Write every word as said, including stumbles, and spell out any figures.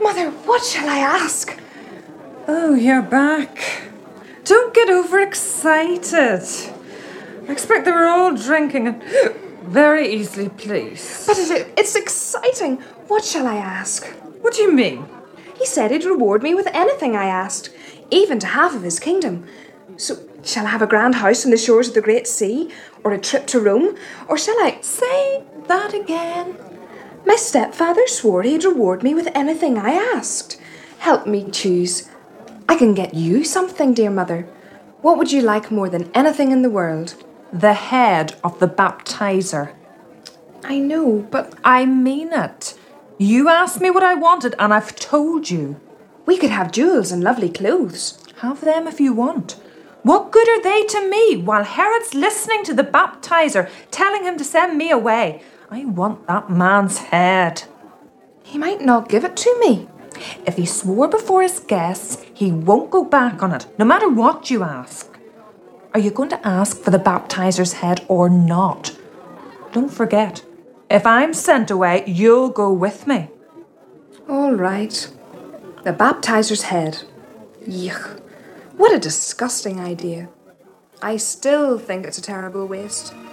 Mother, what shall I ask? Oh, you're back. Don't get overexcited. I expect they were all drinking and very easily pleased. But it, it's exciting. What shall I ask? What do you mean? He said he'd reward me with anything I asked, even to half of his kingdom. So, shall I have a grand house on the shores of the great sea? Or a trip to Rome? Or shall I... Say that again. My stepfather swore he'd reward me with anything I asked. Help me choose. I can get you something, dear mother. What would you like more than anything in the world? The head of the baptizer. I know, but... I mean it. You asked me what I wanted and I've told you. We could have jewels and lovely clothes. Have them if you want. What good are they to me while Herod's listening to the baptizer, telling him to send me away? I want that man's head. He might not give it to me. If he swore before his guests, he won't go back on it, no matter what you ask. Are you going to ask for the baptizer's head or not? Don't forget, if I'm sent away, you'll go with me. All right. The baptizer's head. Yuck. What a disgusting idea. I still think it's a terrible waste.